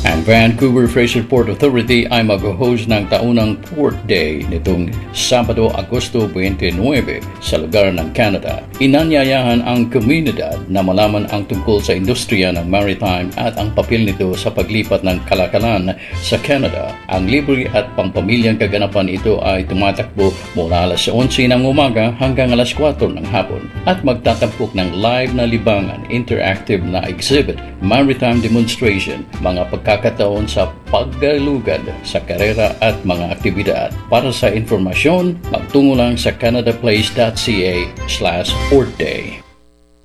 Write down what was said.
Ang Vancouver Fraser Port Authority ay mag-host ng taunang Port Day nitong Sabado, Agosto 29 sa lugar ng Canada. Inanyayahan ang komunidad na malaman ang tungkol sa industriya ng maritime at ang papel nito sa paglipat ng kalakalan sa Canada. Ang libre at pampamilyang kaganapan ito ay tumatakbo mula alas 11 ng umaga hanggang alas 4 ng hapon at magtatampok ng live na libangan, interactive na exhibit, maritime demonstration, mga pagkakataon sa paggalugad sa karera at mga aktibidad. Para sa informasyon, magtungo lang sa canadaplace.ca/portday.